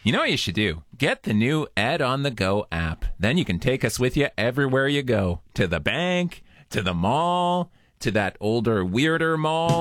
You know what you should do? Get the new Ed on the Go app. Then you can take us with you everywhere you go. To the bank, to the mall, to that older, weirder mall.